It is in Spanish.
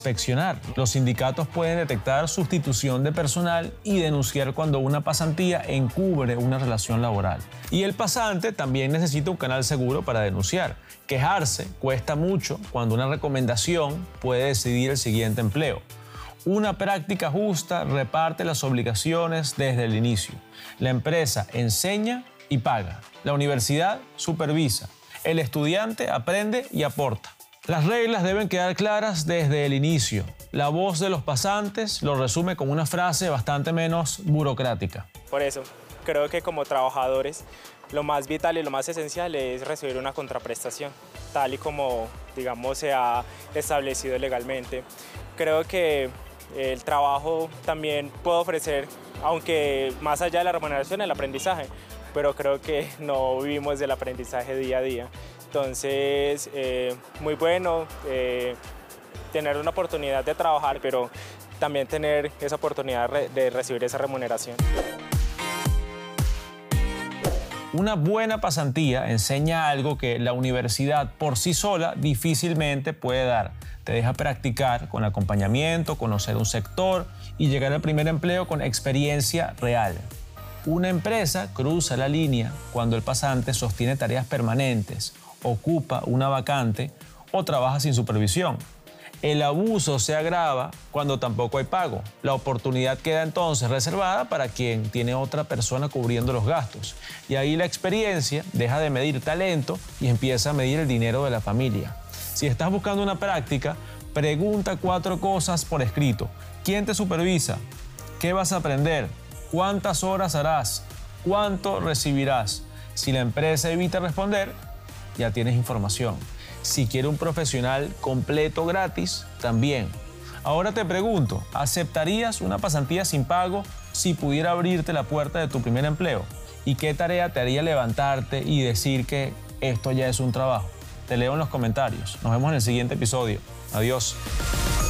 inspeccionar. Los sindicatos pueden detectar sustitución de personal y denunciar cuando una pasantía encubre una relación laboral. Y el pasante también necesita un canal seguro para denunciar. Quejarse cuesta mucho cuando una recomendación puede decidir el siguiente empleo. Una práctica justa reparte las obligaciones desde el inicio. La empresa enseña y paga. La universidad supervisa. El estudiante aprende y aporta. Las reglas deben quedar claras desde el inicio. La voz de los pasantes lo resume con una frase bastante menos burocrática. Por eso, creo que como trabajadores, lo más vital y lo más esencial es recibir una contraprestación, tal y como, digamos, se ha establecido legalmente. Creo que el trabajo también puede ofrecer, aunque más allá de la remuneración, el aprendizaje, pero creo que no vivimos del aprendizaje día a día. Entonces, muy bueno tener una oportunidad de trabajar, pero también tener esa oportunidad de recibir esa remuneración. Una buena pasantía enseña algo que la universidad por sí sola difícilmente puede dar. Te deja practicar con acompañamiento, conocer un sector y llegar al primer empleo con experiencia real. Una empresa cruza la línea cuando el pasante sostiene tareas permanentes, ocupa una vacante o trabaja sin supervisión. El abuso se agrava cuando tampoco hay pago. La oportunidad queda entonces reservada para quien tiene otra persona cubriendo los gastos. Y ahí la experiencia deja de medir talento y empieza a medir el dinero de la familia. Si estás buscando una práctica, pregunta 4 cosas por escrito. ¿Quién te supervisa? ¿Qué vas a aprender? ¿Cuántas horas harás? ¿Cuánto recibirás? Si la empresa evita responder, ya tienes información. Si quiere un profesional completo gratis, también. Ahora te pregunto, ¿aceptarías una pasantía sin pago si pudiera abrirte la puerta de tu primer empleo? ¿Y qué tarea te haría levantarte y decir que esto ya es un trabajo? Te leo en los comentarios. Nos vemos en el siguiente episodio. Adiós.